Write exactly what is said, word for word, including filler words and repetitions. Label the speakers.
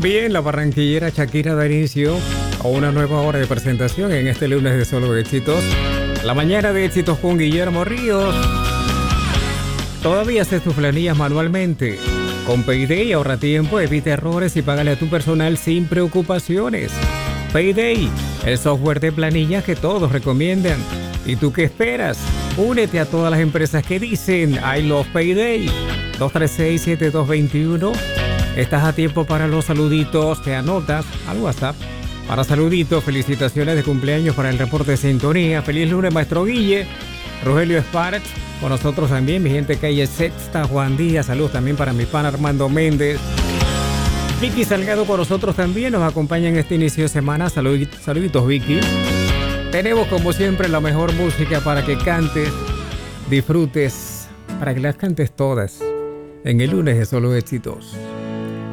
Speaker 1: Bien, la barranquillera Shakira da inicio a una nueva hora de presentación en este lunes de Solo Éxitos. La mañana de éxitos con Guillermo Ríos. Todavía haces tus planillas manualmente. Con Payday ahorra tiempo, evita errores y págale a tu personal sin preocupaciones. Payday, el software de planillas que todos recomiendan. ¿Y tú qué esperas? Únete a todas las empresas que dicen I love Payday. dos tres seis, siete dos dos uno. Estás a tiempo para los saluditos. Te anotas al WhatsApp para saluditos. Felicitaciones de cumpleaños para el reporte de sintonía. Feliz lunes, maestro Guille. Rogelio Sparch con nosotros también. Mi gente calle Sexta, Juan Díaz. Saludos también para mi pan Armando Méndez. Vicky Salgado con nosotros también. Nos acompaña en este inicio de semana. Salud, saluditos, Vicky. Tenemos como siempre la mejor música para que cantes, disfrutes, para que las cantes todas en el lunes de Solo Éxitos.